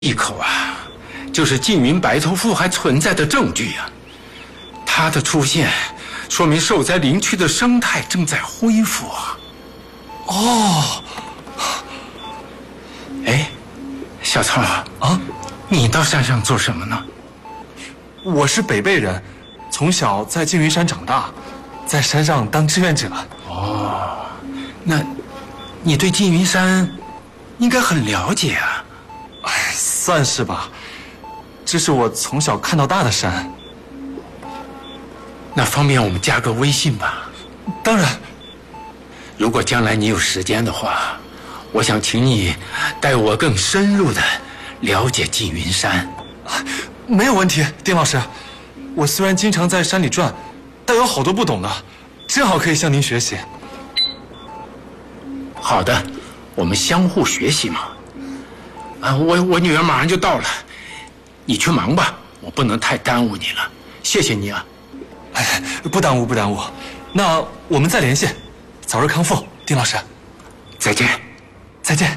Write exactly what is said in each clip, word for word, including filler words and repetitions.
一口啊，就是缙云白头妇还存在的证据呀、啊。它的出现，说明受灾林区的生态正在恢复啊。 哦， 哎，小曹啊， 你到山上做什么呢？ 我是北碚人，从小在缙云山长大，在山上当志愿者。 哦，那，你对缙云山应该很了解啊。 哎，算是吧，这是我从小看到大的山。 那方便我们加个微信吧？ 当然。 如果将来你有时间的话，我想请你带我更深入的了解缙云山。 没有问题，丁老师。我虽然经常在山里转，但有好多不懂的，正好可以向您学习。 好的，我们相互学习嘛。啊，我我女儿马上就到了，你去忙吧，我不能太耽误你了。谢谢你啊。 哎，不耽误不耽误，那我们再联系，早日康复，丁老师。 再见。 再见。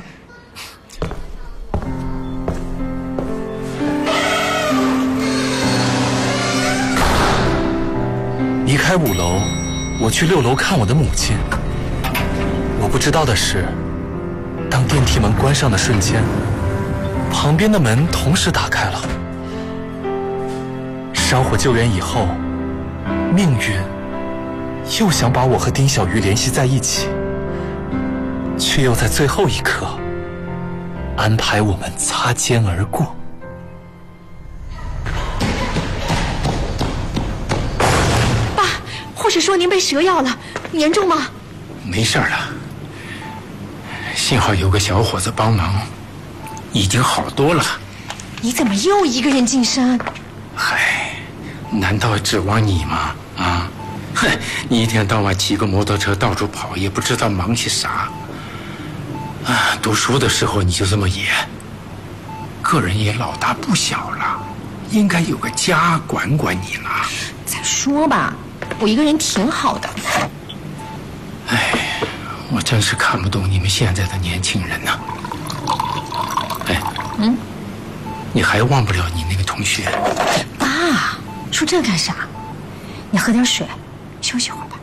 离开五楼，我去六楼看我的母亲。我不知道的是，当电梯门关上的瞬间，旁边的门同时打开了。山火救援以后，命运又想把我和丁小鱼联系在一起，却又在最后一刻安排我们擦肩而过。 爸，护士说您被蛇咬了，严重吗？ 没事了，幸好有个小伙子帮忙，已经好多了。 你怎么又一个人进山？ 嗨，难道指望你吗？啊，哼，你一天到晚骑个摩托车到处跑，也不知道忙些啥。啊，读书的时候你就这么野，个人也老大不小了，应该有个家管管你了。 再说吧，我一个人挺好的。 哎，我真是看不懂你们现在的年轻人呐。哎， 嗯， 你还忘不了你那个同学？ 爸，说这干啥？你喝点水，休息会儿吧。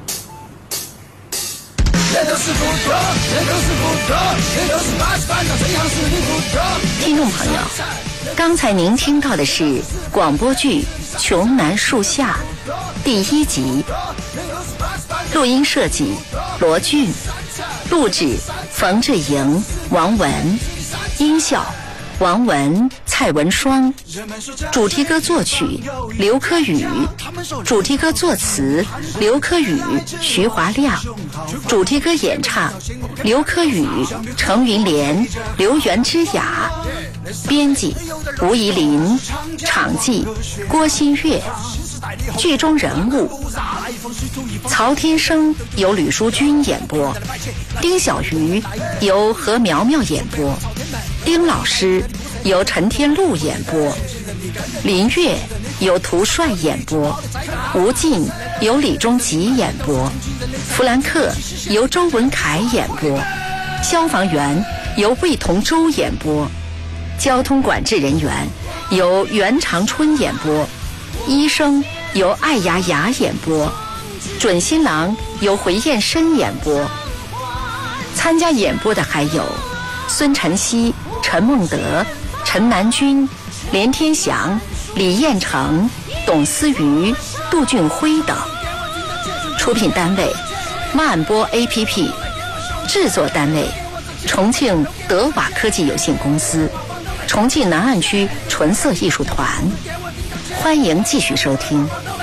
听众朋友，刚才您听到的是广播剧《穷南树下》第一集，录音设计罗俊，录制冯志莹、王文，音效王文、蔡文双，主题歌作曲刘科宇，主题歌作词刘科宇、徐华亮，主题歌演唱刘科宇、程云莲、刘元之雅，编辑吴怡林，场记郭新月。剧中人物曹天生由吕淑君演播，丁小鱼由何苗苗演播，丁老师由陈天禄演播，林月由涂帅演播，吴静由李忠吉演播，弗兰克由周文凯演播，消防员由魏同舟演播，交通管制人员由袁长春演播，医生由艾雅雅演播，准新郎由回燕申演播。参加演播的还有孙晨曦、陈梦德、陈南军、连天祥、李彦成、董思瑜、杜俊辉等。出品单位慢播 A P P， 制作单位重庆德瓦科技有限公司，重庆南岸区纯色艺术团。欢迎继续收听。